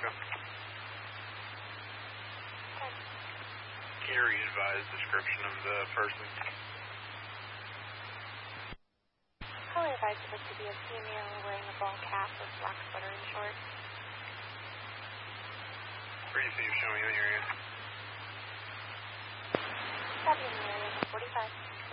Alaska. Can you re-advise description of the person? Color advised it to be a female wearing a ball cap with black sweater and shorts. Where do you see you showing in the area? Probably in the area, 45.